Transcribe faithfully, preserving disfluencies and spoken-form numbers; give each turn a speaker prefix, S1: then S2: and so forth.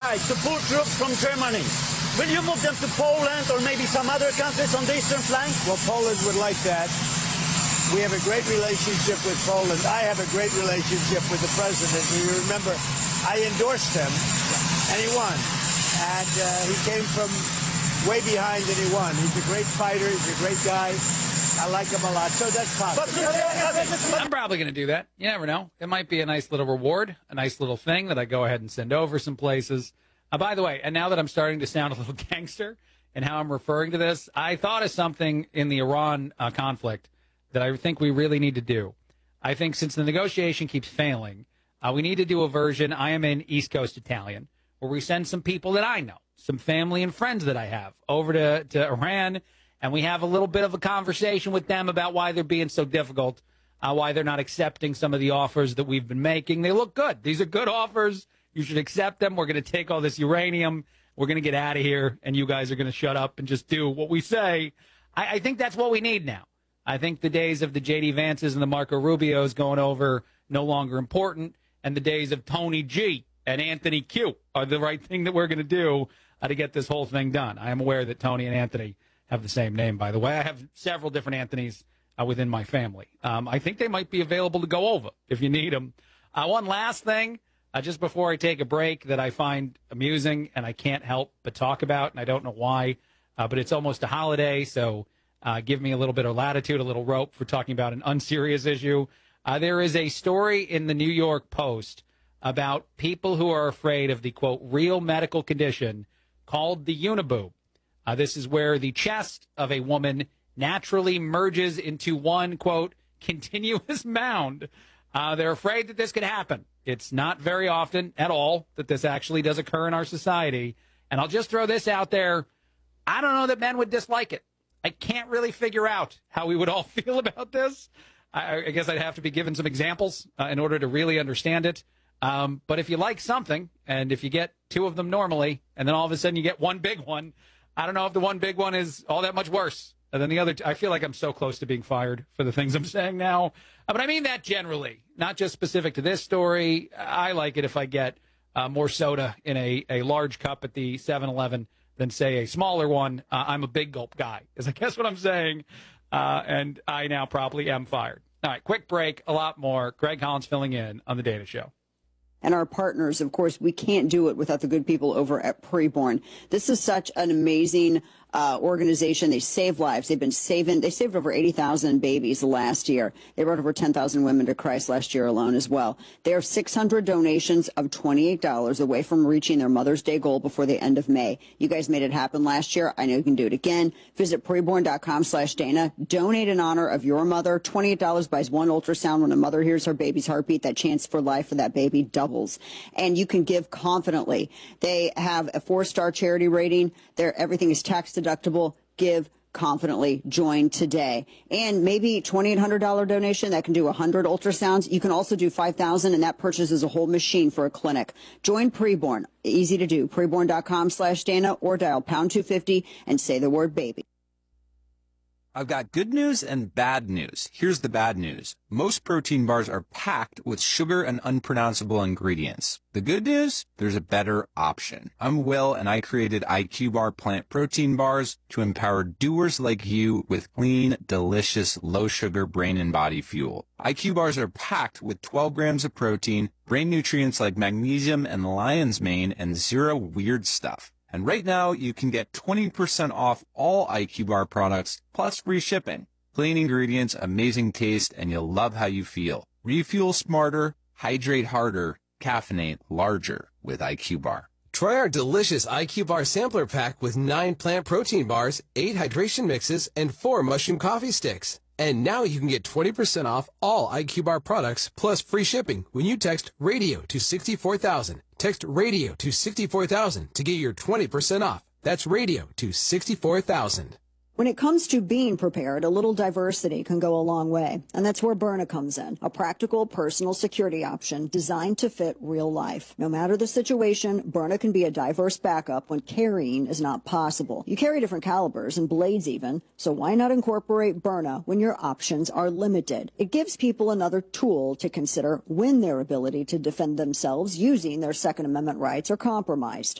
S1: decide to pull troops from Germany, will you move them to Poland or maybe some other countries on the eastern flank?
S2: Well, Poland would like that. We have a great relationship with Poland. I have a great relationship with the president. You remember, I endorsed him, and he won. And uh, he came from way behind and he won. He's a great fighter. He's a great guy. I like him a lot. So that's possible.
S3: I'm probably going to do that. You never know. It might be a nice little reward, a nice little thing that I go ahead and send over some places. Uh, by the way, and now that I'm starting to sound a little gangster in how I'm referring to this, I thought of something in the Iran uh, conflict that I think we really need to do. I think since the negotiation keeps failing, uh, we need to do a version, I am an East Coast Italian, where we send some people that I know, some family and friends that I have, over to, to Iran, and we have a little bit of a conversation with them about why they're being so difficult, uh, why they're not accepting some of the offers that we've been making. They look good. These are good offers. You should accept them. We're going to take all this uranium. We're going to get out of here, and you guys are going to shut up and just do what we say. I, I think that's what we need now. I think the days of the J D Vances and the Marco Rubios going over no longer important, and the days of Tony G and Anthony Q are the right thing that we're going to do uh, to get this whole thing done. I am aware that Tony and Anthony have the same name, by the way. I have several different Anthonys uh, within my family. Um, I think they might be available to go over if you need them. Uh, one last thing, uh, just before I take a break, that I find amusing and I can't help but talk about, and I don't know why, uh, but it's almost a holiday, so uh, give me a little bit of latitude, a little rope for talking about an unserious issue. Uh, there is a story in the New York Post about people who are afraid of the, quote, real medical condition called the uniboob. Uh, this is where the chest of a woman naturally merges into one, quote, continuous mound. Uh, they're afraid that this could happen. It's not very often at all that this actually does occur in our society. And I'll just throw this out there. I don't know that men would dislike it. I can't really figure out how we would all feel about this. I, I guess I'd have to be given some examples uh, in order to really understand it. Um, but if you like something, and if you get two of them normally, and then all of a sudden you get one big one, I don't know if the one big one is all that much worse than the other. T- I feel like I'm so close to being fired for the things I'm saying now. Uh, but I mean that generally, not just specific to this story. I like it if I get uh, more soda in a, a large cup at the seven eleven than, say, a smaller one. Uh, I'm a big gulp guy, is I guess what I'm saying. Uh, and I now probably am fired. All right, quick break, a lot more. Greg Collins filling in on The Data Show.
S4: And our partners, of course, we can't do it without the good people over at Preborn. This is such an amazing uh, organization. They save lives. They've been saving, they saved over eighty thousand babies last year. They brought over ten thousand women to Christ last year alone as well. They are six hundred donations of twenty-eight dollars away from reaching their Mother's Day goal before the end of May. You guys made it happen last year. I know you can do it again. Visit preborn.com slash Dana. Donate in honor of your mother. twenty-eight dollars buys one ultrasound. When a mother hears her baby's heartbeat, that chance for life for that baby doubles. And you can give confidently. They have a four-star charity rating. Their everything is tax deductible. Give confidently. Join today. And maybe twenty-eight hundred dollars donation that can do one hundred ultrasounds. You can also do five thousand, and that purchases a whole machine for a clinic. Join Preborn. Easy to do. Preborn.com slash Dana or dial pound two fifty and say the word baby.
S5: I've got good news and bad news. Here's the bad news. Most protein bars are packed with sugar and unpronounceable ingredients. The good news? There's a better option. I'm Will, and I created I Q Bar plant protein bars to empower doers like you with clean, delicious, low-sugar brain and body fuel. I Q Bars are packed with twelve grams of protein, brain nutrients like magnesium and lion's mane, and zero weird stuff. And right now, you can get twenty percent off all I Q Bar products, plus free shipping. Clean ingredients, amazing taste, and you'll love how you feel. Refuel smarter, hydrate harder, caffeinate larger with I Q Bar.
S6: Try our delicious I Q Bar sampler pack with nine plant protein bars, eight hydration mixes, and four mushroom coffee sticks. And now you can get twenty percent off all I Q Bar products plus free shipping when you text RADIO to sixty-four thousand. Text RADIO to sixty-four thousand to get your twenty percent off. That's RADIO to sixty-four thousand.
S4: When it comes to being prepared, a little diversity can go a long way. And that's where Byrna comes in, a practical personal security option designed to fit real life. No matter the situation, Byrna can be a diverse backup when carrying is not possible. You carry different calibers and blades even, so why not incorporate Byrna when your options are limited? It gives people another tool to consider when their ability to defend themselves using their Second Amendment rights are compromised.